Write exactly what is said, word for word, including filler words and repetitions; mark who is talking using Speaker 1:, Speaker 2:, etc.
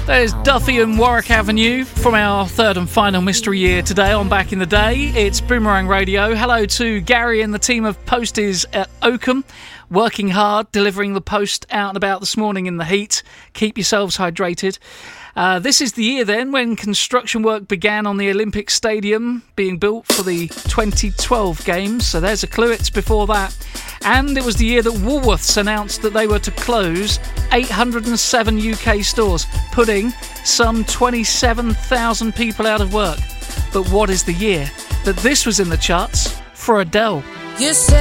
Speaker 1: There's Duffy and Warwick Avenue from our third and final mystery year today on Back in the Day. It's Boomerang Radio. Hello to Gary and the team of posties at Oakham, working hard, delivering the post out and about this morning in the heat. Keep yourselves hydrated. Uh, this is the year then when construction work began on the Olympic Stadium being built for the twenty twelve Games. So there's a clue, it's before that. And it was the year that Woolworths announced that they were to close eight hundred seven U K stores, putting some twenty-seven thousand people out of work. But what is the year that this was in the charts for Adele?
Speaker 2: You said